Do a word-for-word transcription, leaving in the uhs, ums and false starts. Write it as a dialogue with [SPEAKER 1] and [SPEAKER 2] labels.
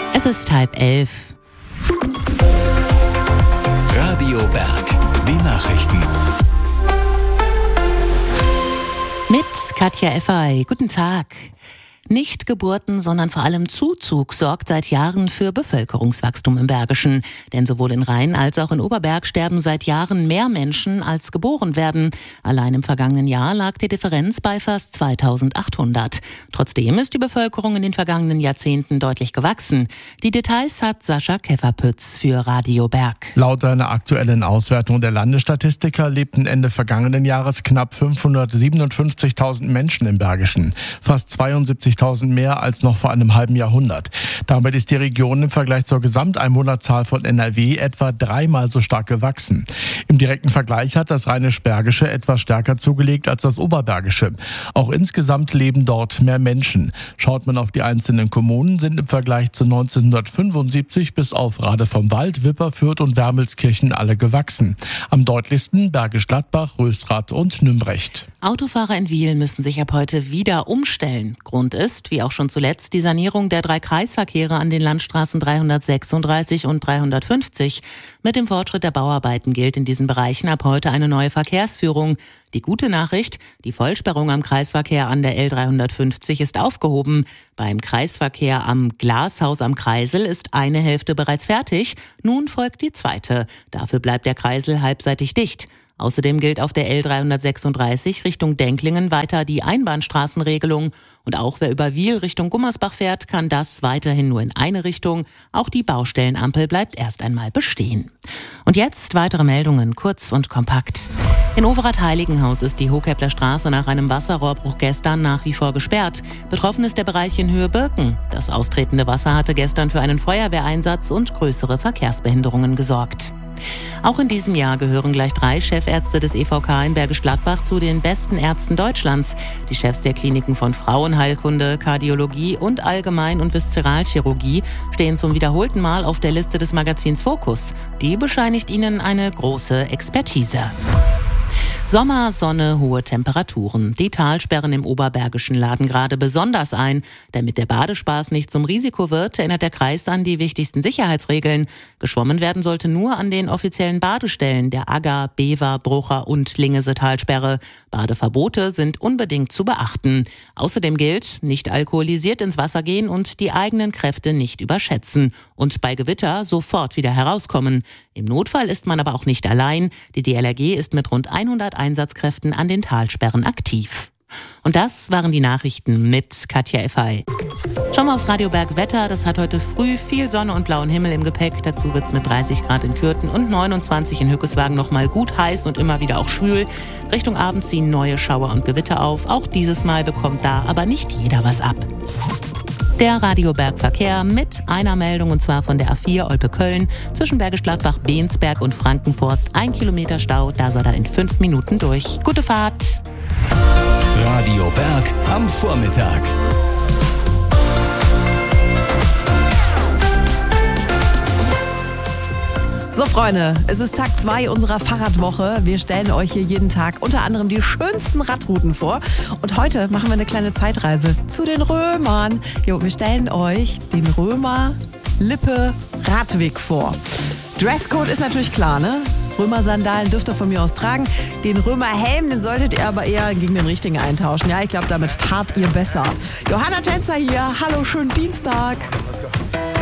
[SPEAKER 1] Es ist halb elf.
[SPEAKER 2] Radio Berg, die Nachrichten.
[SPEAKER 1] Mit Katja Effay. Guten Tag. Nicht Geburten, sondern vor allem Zuzug sorgt seit Jahren für Bevölkerungswachstum im Bergischen. Denn sowohl in Rhein als auch in Oberberg sterben seit Jahren mehr Menschen, als geboren werden. Allein im vergangenen Jahr lag die Differenz bei fast zweitausendachthundert. Trotzdem ist die Bevölkerung in den vergangenen Jahrzehnten deutlich gewachsen. Die Details hat Sascha Käferpütz für Radio Berg.
[SPEAKER 3] Laut einer aktuellen Auswertung der Landesstatistiker lebten Ende vergangenen Jahres knapp fünfhundertsiebenundfünfzigtausend Menschen im Bergischen. Fast zweiundsiebzigtausend mehr als noch vor einem halben Jahrhundert. Damit ist die Region im Vergleich zur Gesamteinwohnerzahl von N R W etwa dreimal so stark gewachsen. Im direkten Vergleich hat das Rheinisch-Bergische etwas stärker zugelegt als das Oberbergische. Auch insgesamt leben dort mehr Menschen. Schaut man auf die einzelnen Kommunen, sind im Vergleich zu neunzehnhundertfünfundsiebzig bis auf Rade vom Wald, Wipperfürth und Wermelskirchen alle gewachsen. Am deutlichsten Bergisch Gladbach, Rösrath und Nümbrecht.
[SPEAKER 1] Autofahrer in Wiel müssen sich ab heute wieder umstellen. Grund ist, wie auch schon zuletzt, die Sanierung der drei Kreisverkehre an den Landstraßen dreihundertsechsunddreißig und dreihundertfünfzig. Mit dem Fortschritt der Bauarbeiten gilt in diesen Bereichen ab heute eine neue Verkehrsführung. Die gute Nachricht, die Vollsperrung am Kreisverkehr an der L dreihundertfünfzig ist aufgehoben. Beim Kreisverkehr am Glashaus am Kreisel ist eine Hälfte bereits fertig. Nun folgt die zweite. Dafür bleibt der Kreisel halbseitig dicht. Außerdem gilt auf der L dreihundertsechsunddreißig Richtung Denklingen weiter die Einbahnstraßenregelung. Und auch wer über Wiel Richtung Gummersbach fährt, kann das weiterhin nur in eine Richtung. Auch die Baustellenampel bleibt erst einmal bestehen. Und jetzt weitere Meldungen, kurz und kompakt. In Overath-Heiligenhaus ist die Hohkäppler Straße nach einem Wasserrohrbruch gestern nach wie vor gesperrt. Betroffen ist der Bereich in Höhe Birken. Das austretende Wasser hatte gestern für einen Feuerwehreinsatz und größere Verkehrsbehinderungen gesorgt. Auch in diesem Jahr gehören gleich drei Chefärzte des E V K in Bergisch Gladbach zu den besten Ärzten Deutschlands. Die Chefs der Kliniken von Frauenheilkunde, Kardiologie und Allgemein- und Viszeralchirurgie stehen zum wiederholten Mal auf der Liste des Magazins Focus. Die bescheinigt ihnen eine große Expertise. Sommer, Sonne, hohe Temperaturen. Die Talsperren im Oberbergischen laden gerade besonders ein. Damit der Badespaß nicht zum Risiko wird, erinnert der Kreis an die wichtigsten Sicherheitsregeln. Geschwommen werden sollte nur an den offiziellen Badestellen der Agger, Bever, Brucher und Lingese-Talsperre. Badeverbote sind unbedingt zu beachten. Außerdem gilt, nicht alkoholisiert ins Wasser gehen und die eigenen Kräfte nicht überschätzen. Und bei Gewitter sofort wieder herauskommen. Im Notfall ist man aber auch nicht allein. Die D L R G ist mit rund hundert Einsatzkräften an den Talsperren aktiv. Und das waren die Nachrichten mit Katja Effay. Schauen wir aufs Radio Berg Wetter. Das hat heute früh viel Sonne und blauen Himmel im Gepäck. Dazu wird es mit dreißig Grad in Kürten und neunundzwanzig in Hückeswagen nochmal gut heiß und immer wieder auch schwül. Richtung Abend ziehen neue Schauer und Gewitter auf. Auch dieses Mal bekommt da aber nicht jeder was ab. Der Radio Berg Verkehr mit einer Meldung, und zwar von der A vier Olpe-Köln zwischen Bergisch Gladbach, Bensberg und Frankenforst. Ein Kilometer Stau, da soll er in fünf Minuten durch. Gute Fahrt!
[SPEAKER 2] Radio Berg am Vormittag.
[SPEAKER 4] So Freunde, es ist Tag zwei unserer Fahrradwoche. Wir stellen euch hier jeden Tag unter anderem die schönsten Radrouten vor. Und heute machen wir eine kleine Zeitreise zu den Römern. Jo, wir stellen euch den Römer-Lippe-Radweg vor. Dresscode ist natürlich klar, ne? Römer-Sandalen dürft ihr von mir aus tragen. Den Römer-Helm, den solltet ihr aber eher gegen den richtigen eintauschen. Ja, ich glaube, damit fahrt ihr besser. Johanna Tänzer hier. Hallo, schönen Dienstag.